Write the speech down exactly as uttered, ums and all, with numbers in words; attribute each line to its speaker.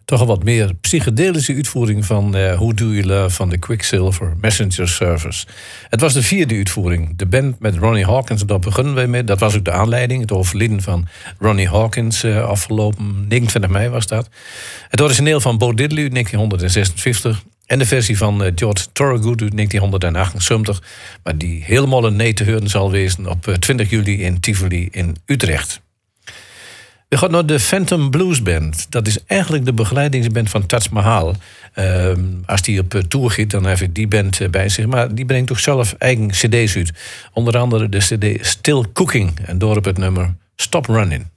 Speaker 1: toch een wat meer psychedelische uitvoering van uh, Who Do You Love van de Quicksilver Messenger Service. Het was de vierde uitvoering. De band met Ronnie Hawkins, daar begonnen we mee. Dat was ook de aanleiding, het overlijden van Ronnie Hawkins uh, afgelopen negenentwintig mei was dat. Het origineel van Bo Diddley uit negentien zesenvijftig en de versie van uh, George Thorogood uit negentien achtenzeventig, maar die helemaal een nee te horen zal wezen op uh, twintig juli in Tivoli in Utrecht. We gaan naar de Phantom Blues Band. Dat is eigenlijk de begeleidingsband van Taj Mahal. Uh, als die op tour gaat, dan heeft die band uh, bij zich. Maar die brengt toch zelf eigen cd's uit. Onder andere de cd Still Cooking. En door op het nummer Stop Running.